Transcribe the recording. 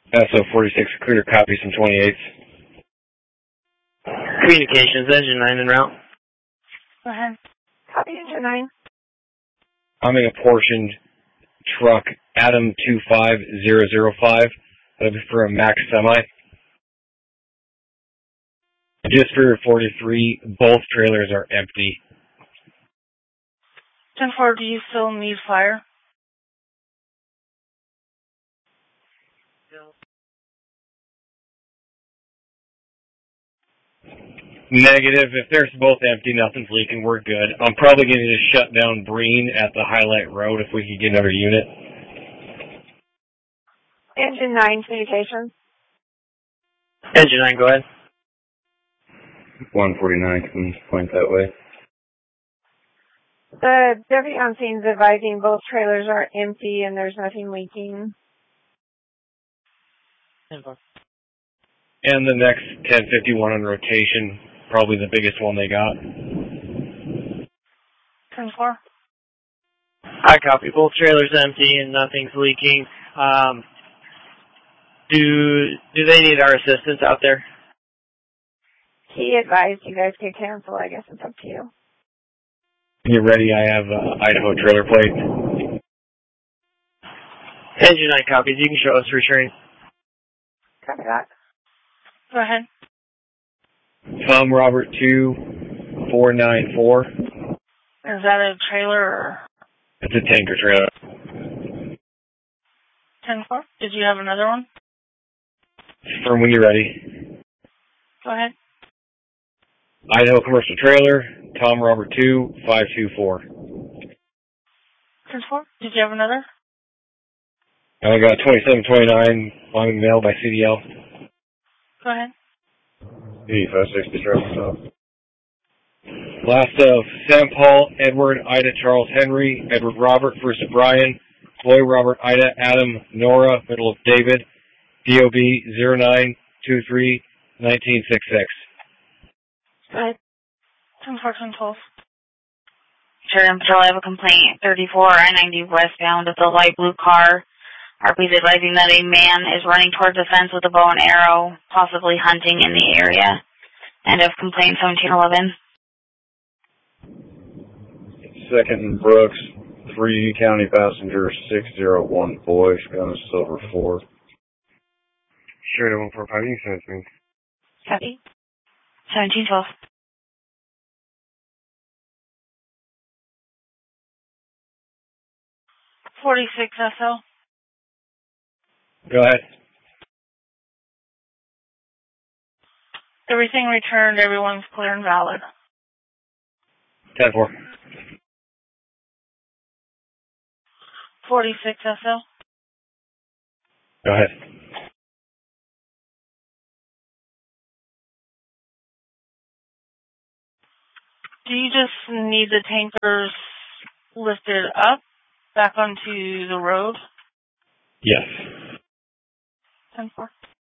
SO46, clear copies from 28th. Communications, engine 9 en route. Go ahead. Copy engine 9. I'm in a portioned truck, Adam 25005. That'll be for a Max Semi. Just for 43, both trailers are empty. 10-4, do you still need fire? Negative. If they're both empty, nothing's leaking, we're good. I'm probably going to just shut down Breen at the Highlight Road if we could get another unit. Engine 9, communications. Engine 9, go ahead. 149 can point that way. The deputy on scene is advising both trailers are empty and there's nothing leaking. 10-4. And the next 1051 on rotation, probably the biggest one they got. 10-4. I copy. Both trailers empty and nothing's leaking. Do they need our assistance out there? He advised you guys could cancel. I guess it's up to you. When you're ready, I have Idaho trailer plate. Engine 9 copies. You can show us returning. Copy that. Go ahead. Tom Robert 2494. Is that a trailer or? It's a tanker trailer. 10-4. Did you have another one? From when you're ready. Go ahead. Idaho commercial trailer, Tom Robert 2524. 10-4. Did you have another? I got 2729 on mail by CDL. Go ahead. 8560 traffic stop. Last of Sam Paul, Edward, Ida, Charles Henry, Edward Robert, first of Brian, Boy Robert, Ida, Adam, Nora, middle of David, DOB 0923 1966. Go ahead. 10-4, 10-12. Sure, until I have a complaint. 34 I-90 westbound with a light blue car. RP's advising that a man is running towards the fence with a bow and arrow, possibly hunting in the area. End of complaint 1711. Second and Brooks, 3 County Passenger 601 Boy, got a Silver 4. Sure, 145, you can send it to me. Copy. 1712. SO. Go ahead. Everything returned. Everyone's clear and valid. 10-4. 46 SO. Go ahead. Do you just need the tankers lifted up back onto the road? Yes. 10-4.